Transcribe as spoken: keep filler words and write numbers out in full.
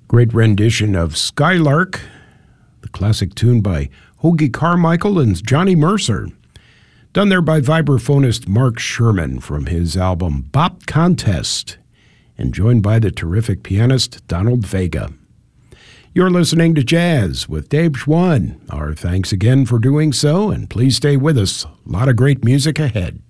Great rendition of Skylark, the classic tune by Hoagy Carmichael and Johnny Mercer. Done there by vibraphonist Mark Sherman from his album Bop Contest, and joined by the terrific pianist Donald Vega. You're listening to Jazz with Dave Schwann. Our thanks again for doing so, and please stay with us. A lot of great music ahead.